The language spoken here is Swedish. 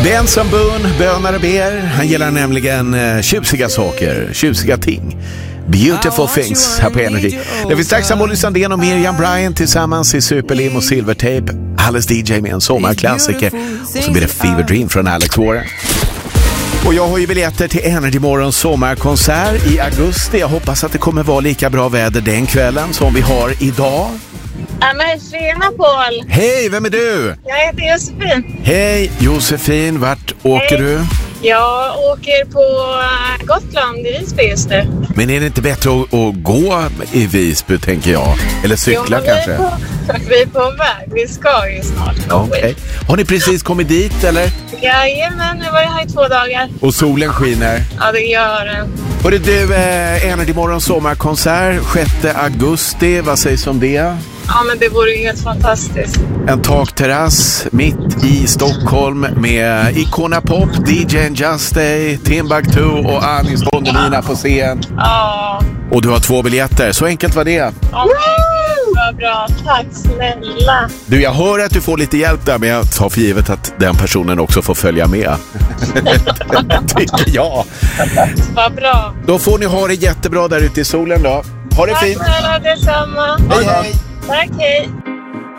Benson Boone, bönar och ber. Han gillar nämligen tjusiga saker, tjusiga ting. Beautiful things här på Energy. Det finns strax Molly Sandén och Miriam Bryant tillsammans i Superlim och Silvertape. Alice DJ med en sommarklassiker. Och så blir det Fever Dream från Alex Warren. Och jag har ju biljetter till Energy Morgons sommarkonsert i augusti. Jag hoppas att det kommer vara lika bra väder den kvällen som vi har idag. Ja, men tjena Paul. Hej, vem är du? Jag heter Josefin. Hej Josefin, vart åker du? Jag åker på Gotland i Visby just nu. Men är det inte bättre att gå i Visby, tänker jag? Eller cykla kanske? Vi är på väg, vi ska ju snart. Okay. Har ni precis kommit dit eller? Jajamän, nu var jag här i 2 dagar. Och solen skiner? Ja, det gör den. Hörru du, Energy Morgons sommarkonsert 6 augusti, vad sägs om det? Ja, men det vore ju helt fantastiskt. En takterrass mitt i Stockholm med Icona Pop, DJ Just Day, Timbuktu och Anis Don Demina på scen. Ja. Och du har 2 biljetter, så enkelt var det. Ja, vad bra. Tack snälla. Du, jag hör att du får lite hjälp där, men jag tar för givet att den personen också får följa med. Tycker jag. Vad bra. Då får ni ha det jättebra där ute i solen då. Ha det fint. Tack snälla, detsamma. Hej, hej. Tack, hej.